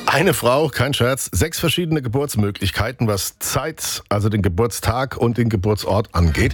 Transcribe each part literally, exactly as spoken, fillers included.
Eine Frau, kein Scherz, sechs verschiedene Geburtsmöglichkeiten, was Zeit, also den Geburtstag und den Geburtsort angeht.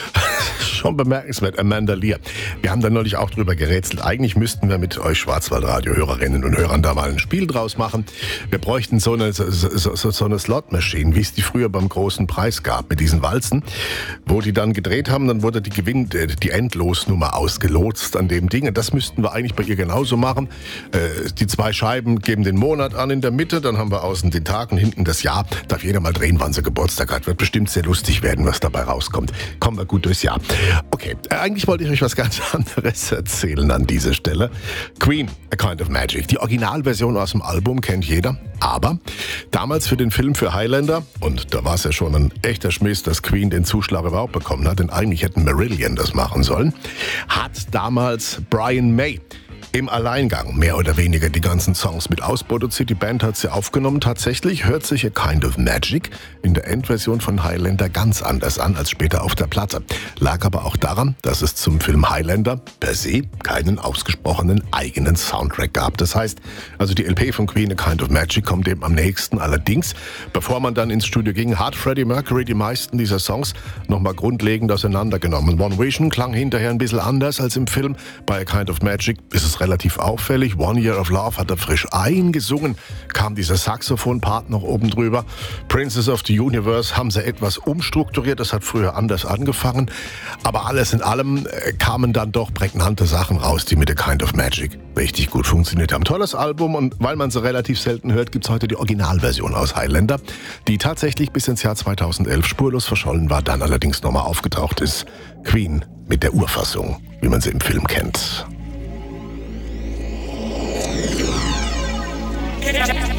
Schon bemerkenswert, Amanda Lear. Wir haben da neulich auch drüber gerätselt. Eigentlich müssten wir mit euch Schwarzwaldradio-Hörerinnen und Hörern da mal ein Spiel draus machen. Wir bräuchten so eine, so, so, so eine Slot-Maschine, wie es die früher beim großen Preis gab, mit diesen Walzen, wo die dann gedreht haben, dann wurde die Gewinn, die Endlosnummer ausgelotst an dem Ding. Und das müssten wir eigentlich bei ihr genauso machen. Äh, die zwei Scheiben geben den Monat an in der Mitte, dann haben wir außen den Tag und hinten das Jahr. Darf jeder mal drehen, wann sie Geburtstag hat. Wird bestimmt sehr lustig werden, was dabei rauskommt. Kommen wir gut durchs Jahr. Okay, äh, eigentlich wollte ich euch was ganz anderes erzählen an dieser Stelle. Queen, A Kind of Magic. Die Originalversion aus dem Album kennt jeder. Aber damals für den Film für Highlander, und da war es ja schon ein echter Schmiss, dass Queen den Zuschlag überhaupt bekommen hat, denn eigentlich hätten Marillion das machen sollen, hat damals Brian May im Alleingang mehr oder weniger die ganzen Songs mit ausproduziert. Die Band hat sie aufgenommen. Tatsächlich hört sich A Kind of Magic in der Endversion von Highlander ganz anders an als später auf der Platte. Lag aber auch daran, dass es zum Film Highlander per se keinen ausgesprochenen eigenen Soundtrack gab. Das heißt, also die L P von Queen, A Kind of Magic, kommt dem am nächsten. Allerdings, bevor man dann ins Studio ging, hat Freddie Mercury die meisten dieser Songs nochmal grundlegend auseinandergenommen. One Vision klang hinterher ein bisschen anders als im Film. Bei A Kind of Magic ist es relativ auffällig. One Year of Love hat er frisch eingesungen, kam dieser Saxophon-Part noch oben drüber. Princess of the Universe haben sie etwas umstrukturiert, das hat früher anders angefangen. Aber alles in allem äh, kamen dann doch prägnante Sachen raus, die mit A Kind of Magic richtig gut funktioniert haben. Tolles Album, und weil man sie relativ selten hört, gibt es heute die Originalversion aus Highlander, die tatsächlich bis ins Jahr zweitausendelf spurlos verschollen war, dann allerdings nochmal aufgetaucht ist. Queen mit der Urfassung, wie man sie im Film kennt. Yeah.